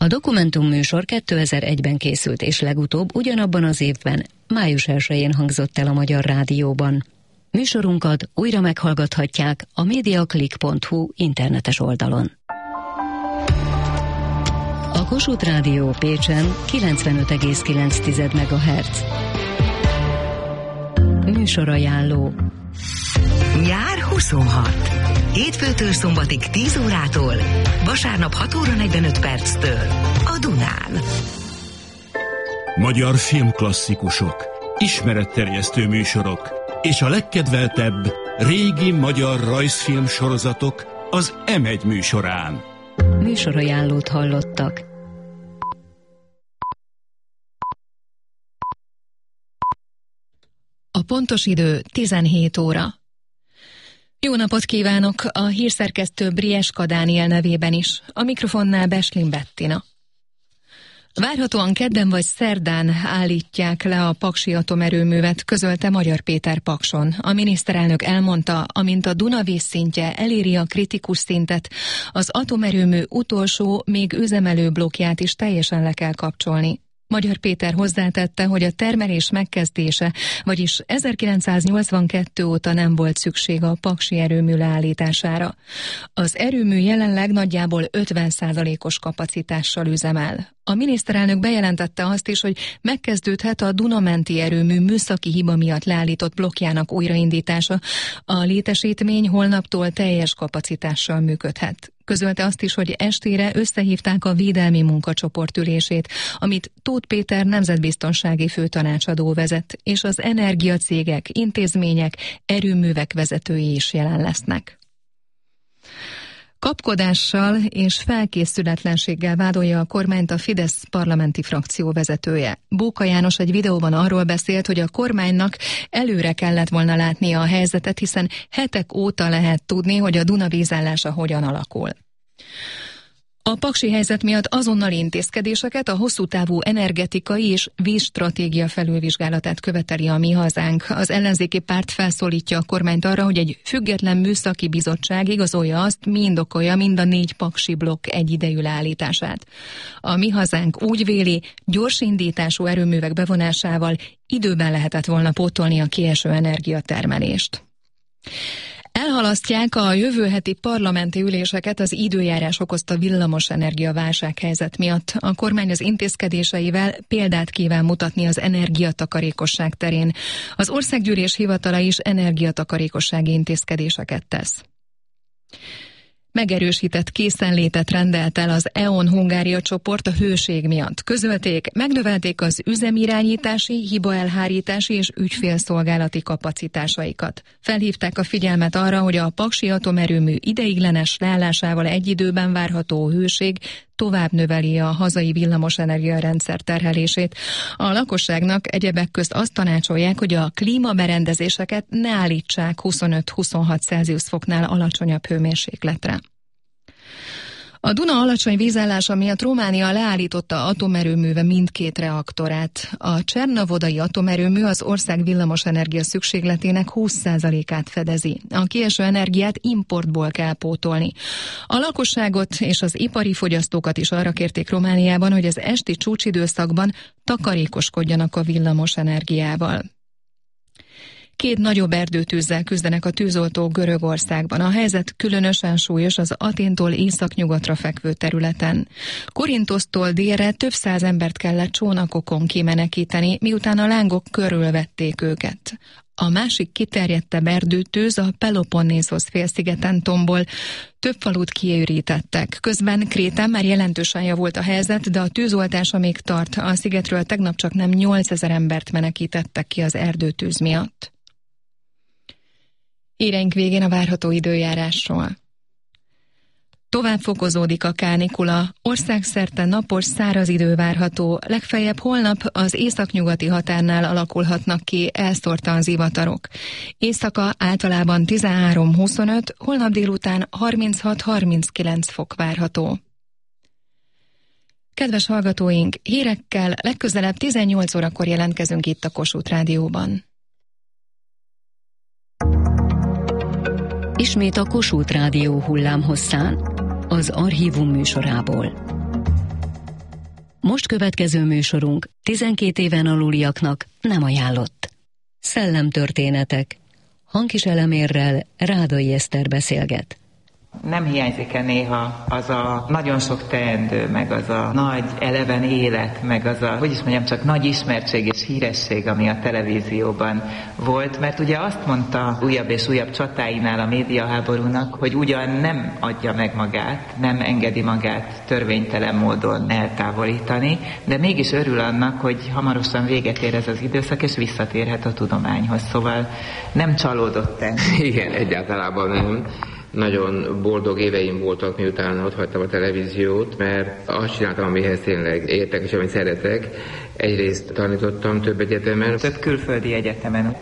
A dokumentumműsor 2001-ben készült, és legutóbb ugyanabban az évben, május 1-én hangzott el a Magyar Rádióban. Műsorunkat újra meghallgathatják a mediaclick.hu internetes oldalon. A Kossuth Rádió Pécsen 95,9 MHz. Műsorajánló. Nyár 26. Hétfőtől szombatig 10 órától, vasárnap 6 óra 45 perctől a Dunán. Magyar filmklasszikusok, ismeretterjesztő műsorok és a legkedveltebb régi magyar rajzfilm sorozatok az M1 műsorán. Műsorajánlót hallottak. A pontos idő 17 óra. Jó napot kívánok a hírszerkesztő Brieska Dániel nevében is, a mikrofonnál Beslin Bettina. Várhatóan kedden vagy szerdán állítják le a paksi atomerőművet, közölte Magyar Péter Pakson. A miniszterelnök elmondta, amint a Duna vízszintje eléri a kritikus szintet, az atomerőmű utolsó, még üzemelő blokkját is teljesen le kell kapcsolni. Magyar Péter hozzátette, hogy a termelés megkezdése, vagyis 1982 óta nem volt szükség a paksi erőmű leállítására. Az erőmű jelenleg nagyjából 50%-os kapacitással üzemel. A miniszterelnök bejelentette azt is, hogy megkezdődhet a Duna-menti erőmű műszaki hiba miatt leállított blokkjának újraindítása. A létesítmény holnaptól teljes kapacitással működhet. Közölte azt is, hogy estére összehívták a védelmi munkacsoport ülését, amit Tóth Péter nemzetbiztonsági főtanácsadó vezet, és az energiacégek, intézmények, erőművek vezetői is jelen lesznek. Kapkodással és felkészületlenséggel vádolja a kormányt a Fidesz parlamenti frakció vezetője. Bóka János egy videóban arról beszélt, hogy a kormánynak előre kellett volna látnia a helyzetet, hiszen hetek óta lehet tudni, hogy a Duna vízállása hogyan alakul. A paksi helyzet miatt azonnali intézkedéseket, a hosszútávú energetikai és vízstratégia felülvizsgálatát követeli a Mi Hazánk. Az ellenzéki párt felszólítja a kormányt arra, hogy egy független műszaki bizottság igazolja azt, mi indokolja mind a 4 paksi blokk egyidejű leállítását. A Mi Hazánk úgy véli, gyors indítású erőművek bevonásával időben lehetett volna pótolni a kieső energiatermelést. Elhalasztják a jövő heti parlamenti üléseket az időjárás okozta villamosenergia válsághelyzet miatt. A kormány az intézkedéseivel példát kíván mutatni az energiatakarékosság terén. Az Országgyűlés hivatala is energiatakarékossági intézkedéseket tesz. Megerősített készenlétet rendelt el az E.ON Hungária csoport a hőség miatt. Közölték, megnövelték az üzemirányítási, hibaelhárítási és ügyfélszolgálati kapacitásaikat. Felhívták a figyelmet arra, hogy a paksi atomerőmű ideiglenes leállásával egy időben várható hőség tovább növeli a hazai villamosenergia rendszer terhelését. A lakosságnak egyebek közt azt tanácsolják, hogy a klímaberendezéseket ne állítsák 25-26 Celsius foknál alacsonyabb hőmérsékletre. A Duna alacsony vízállása miatt Románia leállította atomerőműve mindkét reaktorát. A Csernavodai atomerőmű az ország villamosenergia szükségletének 20%-át fedezi. A kieső energiát importból kell pótolni. A lakosságot és az ipari fogyasztókat is arra kérték Romániában, hogy az esti csúcsidőszakban takarékoskodjanak a villamosenergiával. 2 nagyobb erdőtűzzel küzdenek a tűzoltók Görögországban. A helyzet különösen súlyos az Athéntól északnyugatra fekvő területen. Korinthosztól délre több száz embert kellett csónakokon kimenekíteni, miután a lángok körülvették őket. A másik kiterjedtebb erdőtűz a Peloponnészos félszigeten tombol, több falut kiürítettek. Közben Krétán már jelentősen javult a helyzet, de a tűzoltása még tart. A szigetről tegnap csak nem 8000 embert menekítettek ki az erdőtűz miatt. Híreink végén a várható időjárásról. Tovább fokozódik a kánikula, országszerte napos, száraz idő várható, legfeljebb holnap az északnyugati határnál alakulhatnak ki elszórtan zivatarok. Éjszaka általában 13-25, holnap délután 36-39 fok várható. Kedves hallgatóink, hírekkel legközelebb 18 órakor jelentkezünk itt a Kossuth Rádióban. Ismét a Kossuth Rádió hullámhosszán, az Archívum műsorából. Most következő műsorunk 12 éven aluliaknak nem ajánlott. Szellemtörténetek. Hankis Elemérrel Rádai Eszter beszélget. Nem hiányzik-e néha az a nagyon sok teendő, meg az a nagy eleven élet, meg az a, csak nagy ismertség és híresség, ami a televízióban volt, mert ugye azt mondta újabb és újabb csatáinál a médiaháborúnak, hogy ugyan nem adja meg magát, nem engedi magát törvénytelen módon eltávolítani, de mégis örül annak, hogy hamarosan véget ér ez az időszak, és visszatérhet a tudományhoz, szóval nem csalódott el. Igen, egyáltalában nem. Nagyon boldog éveim voltak, miután otthagytam a televíziót, mert azt csináltam, amihez tényleg értek, és amit szeretek. Egyrészt tanítottam több egyetemen. Több külföldi egyetemen.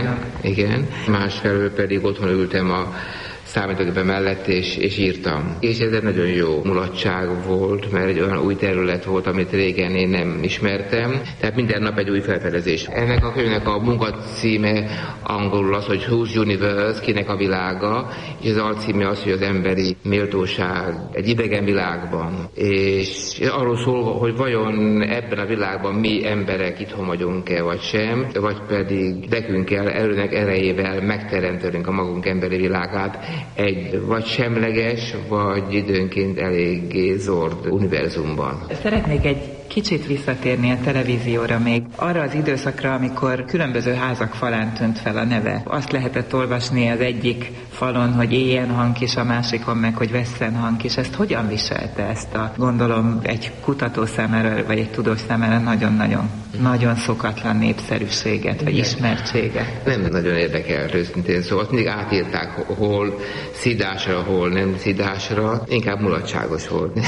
Igen. Másfelől pedig otthon ültem a számítógépen mellett, és írtam. És ez egy nagyon jó mulatság volt, mert egy olyan új terület volt, amit régen én nem ismertem. Tehát minden nap egy új felfedezés. Ennek a könyvnek a munkacíme angolul az, hogy Whose Universe, kinek a világa, és az alcíme az, hogy az emberi méltóság egy idegen világban. És arról szól, hogy vajon ebben a világban mi emberek itthon vagyunk-e, vagy sem, vagy pedig nekünk kell erőnek erejével megteremtenünk a magunk emberi világát, egy vagy semleges, vagy időnként eléggé zord univerzumban. Szeretnék egy kicsit visszatérni a televízióra még, arra az időszakra, amikor különböző házak falán tűnt fel a neve. Azt lehetett olvasni az egyik falon, hogy éljen Hankis, a másikon meg, hogy vesszen Hankis. Ezt hogyan viselte ezt a, gondolom, egy kutató számára, vagy egy tudós számára nagyon szokatlan népszerűséget, vagy ismertséget? Nem nagyon érdekelt őszintén, szóval mindig átírták, hol szidásra, hol nem szidásra, inkább mulatságos volt.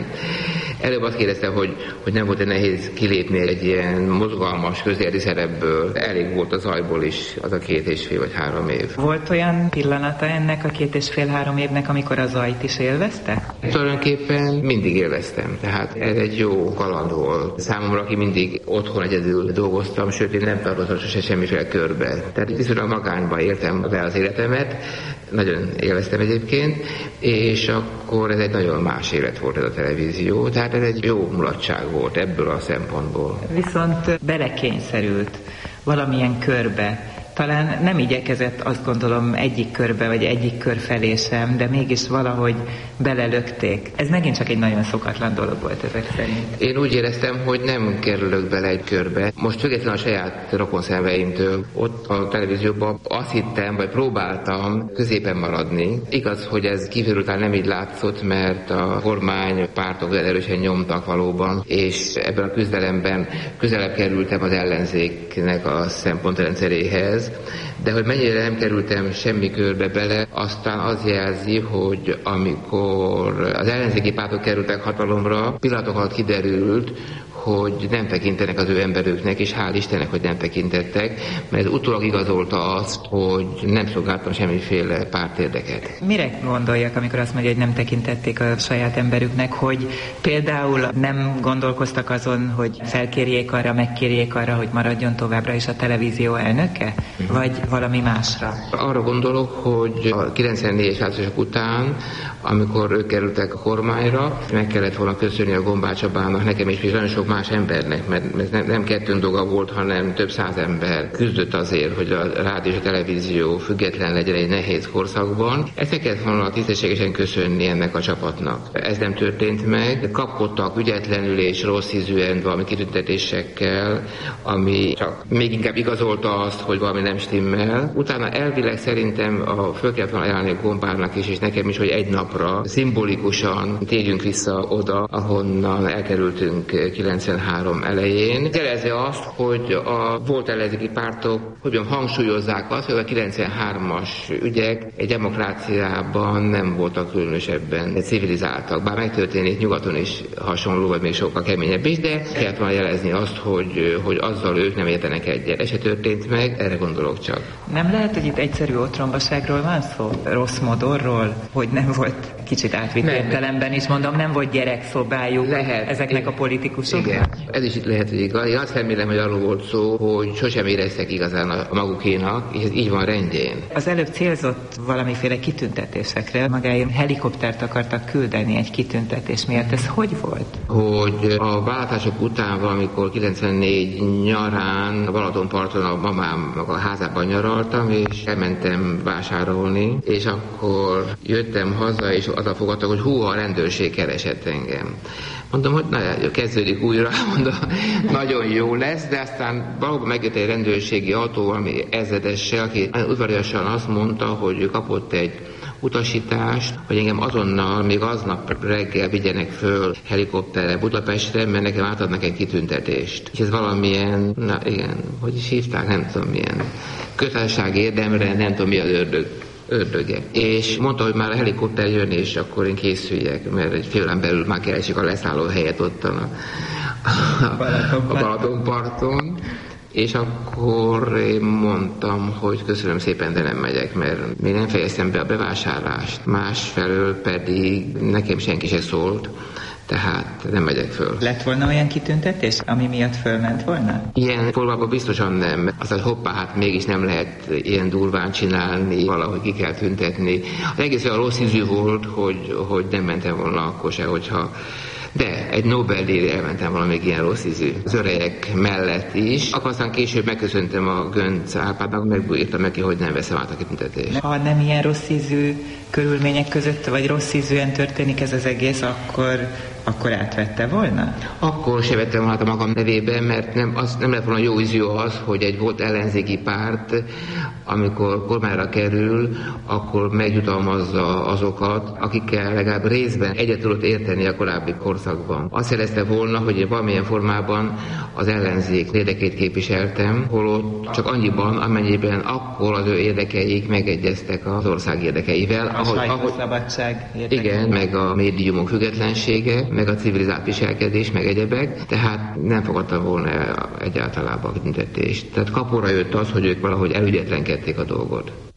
Előbb azt kérdeztem, hogy nem volt nehéz kilépni egy ilyen mozgalmas közéleti szerepből. Elég volt a zajból is az a 2,5 vagy 3 év. Volt olyan pillanata ennek a 2,5-3 évnek, amikor a zajt is élvezte? Tulajdonképpen mindig élveztem. Tehát ez egy jó kaland volt. Számomra, aki mindig otthon egyedül dolgoztam, sőt, én nem tartottam sose semmiféle körbe. Tehát viszonylag magányban éltem be az életemet. Nagyon élveztem egyébként, és akkor ez egy nagyon más élet volt ez a televízió, tehát ez egy jó mulatság volt ebből a szempontból. Viszont belekényszerült valamilyen körbe. Talán nem igyekezett, azt gondolom, egyik körbe, vagy egyik kör felé sem, de mégis valahogy belelökték. Ez megint csak egy nagyon szokatlan dolog volt ezek szerint. Én úgy éreztem, hogy nem kerülök bele egy körbe. Most függetlenül a saját rokonszenveimtől, ott a televízióban azt hittem, vagy próbáltam középen maradni. Igaz, hogy ez kívülről nem így látszott, mert a kormánypártok erősen nyomtak valóban, és ebben a küzdelemben közelebb kerültem az ellenzéknek a szempontrendszeréhez. De hogy mennyire nem kerültem semmi körbe bele, aztán az jelzi, hogy amikor az ellenzéki pártok kerültek hatalomra, pillanatok alatt kiderült, hogy nem tekintenek az ő emberüknek, és hál' Istennek, hogy nem tekintettek, mert utólag igazolta azt, hogy nem szolgáltam semmiféle pártérdeket. Mire gondoljak, amikor azt mondja, hogy nem tekintették a saját emberüknek, hogy például nem gondolkoztak azon, hogy felkérjék arra, megkérjék arra, hogy maradjon továbbra is a televízió elnöke? Vagy valami másra? Arra gondolok, hogy a 94-es választások után, amikor ők kerültek a kormányra, meg kellett volna köszönni a Gombár Csabának, nekem is nagyon sok más embernek, mert nem kettőn dolga volt, hanem több száz ember küzdött azért, hogy a rádió és a televízió független legyen egy nehéz korszakban. Ezt kellett volna tisztességesen köszönni ennek a csapatnak. Ez nem történt meg. Kapkodtak ügyetlenül és rossz ízűen valami kitüntetésekkel, ami csak még inkább igazolta azt, hogy valami nem stimmel. Utána elvileg szerintem föl kellett volna ajánlani a Gombárnak is, és nekem is, hogy egy napra szimbolikusan térjünk vissza oda, ahonnan elkerültünk 93 elején. Jelezi azt, hogy a volt ellenzéki pártok hogyan hangsúlyozzák azt, hogy a 93-as ügyek egy demokráciában nem voltak különösebben civilizáltak. Bár megtörténik nyugaton is hasonló, vagy még sokkal keményebb is, de kellett volna jelezni azt, hogy azzal ők nem értenek egyet. Ez se történt meg, erre gondolok csak. Nem lehet, hogy itt egyszerű otrombaságról van szó? Rossz modorról? Hogy nem volt kicsit átvitt értelemben is mondom, nem volt gyerekszobájuk ezeknek a politikusoknak? Igen, ez is itt lehet, hogy igaz. Én azt remélem, hogy arról volt szó, hogy sosem éreztek igazán a magukénak, és ez így van rendjén. Az előbb célzott valamiféle kitüntetésekre, magáért helikoptert akartak küldeni egy kitüntetés miatt. Ez hogy volt? Hogy a választások után valamikor 94 nyarán a Balatonparton a mamám a házában nyaraltam, és elmentem vásárolni, és akkor jöttem haza, és azzal fogadtak, hogy hú, a rendőrség keresett engem. Mondom, hogy na, kezdődik újra, mondom, nagyon jó lesz, de aztán valóban megjött egy rendőrségi autó, ami ezredessel, aki udvariasan azt mondta, hogy ő kapott egy utasítást, hogy engem azonnal, még aznap reggel vigyenek föl helikopterre Budapestre, mert nekem átadnak egy kitüntetést. És ez valamilyen, na igen, hogy is hívták, nem tudom milyen, kötelesség érdemre, nem tudom mi az ördöge. És mondta, hogy már a helikopter jön, és akkor én készüljek, mert egy fél órán belül már keresik a leszálló helyet ott a Balatonparton. És akkor én mondtam, hogy köszönöm szépen, de nem megyek, mert még nem fejeztem be a bevásárlást. Másfelől pedig nekem senki se szólt, tehát nem megyek föl. Lett volna olyan kitüntetés, ami miatt fölment volna? Ilyen formában biztosan nem. Aztán hoppá, hát mégis nem lehet ilyen durván csinálni, valahogy ki kell tüntetni. Az egész olyan rossz ízű volt, hogy nem mentem volna akkor se, hogyha de egy Nobel-díjra elmentem valamelyik ilyen rossz ízű az öregek mellett is. Akkor aztán később megköszöntem a Gönc Árpádnak, megbújírtam neki, hogy nem veszem át a kitüntetést. Ha nem ilyen rossz ízű körülmények között, vagy rossz ízűen történik ez az egész, akkor átvette volna? Akkor se vettem volna a magam nevében, mert nem lett volna jó ízű az, hogy egy volt ellenzéki párt, amikor kormányra kerül, akkor megjutalmazza azokat, akikkel legalább részben egyet tudott érteni a korábbi korszakban. Azt jelezte volna, hogy én valamilyen formában az ellenzék érdekét képviseltem, holott csak annyiban, amennyiben akkor az ő érdekeik megegyeztek az ország érdekeivel. A sajtószabadság érdekeivel. Igen, meg a médiumok függetlensége, meg a civilizált viselkedés, meg egyebek, tehát nem fogadtam volna egyáltalában a kitüntetést. Tehát kapóra jött az, hogy ők valahogy elügyetlenkedték a dolgot.